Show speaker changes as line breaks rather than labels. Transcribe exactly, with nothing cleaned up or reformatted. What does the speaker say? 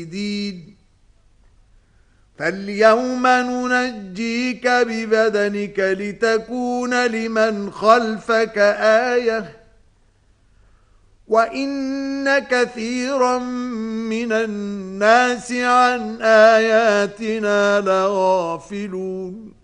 فاليوم ننجيك ببدنك لتكون لمن خلفك آية وإن كثيرا من الناس عن آياتنا لغافلون